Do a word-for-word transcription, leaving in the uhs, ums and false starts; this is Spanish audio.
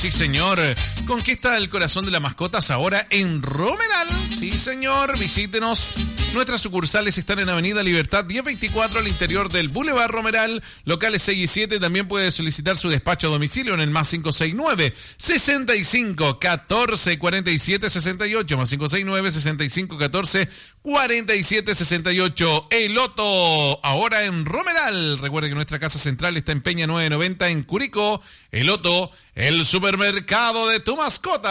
Sí, señor. Conquista el corazón de las mascotas ahora en Romeral. Sí, señor. Visítenos. Nuestras sucursales están en Avenida Libertad diez veinticuatro al interior del Boulevard Romeral. Locales seis y siete. También puede solicitar su despacho a domicilio en el más cinco seis nueve, sesenta y cinco, catorce, cuarenta y siete, sesenta y ocho. Más cinco seis nueve, sesenta y cinco, catorce, cuarenta y siete, sesenta y ocho. El Loto ahora en Romeral. Recuerde que nuestra casa central está en Peña nueve noventa en Curicó. El Loto, el supermercado de tu mascota.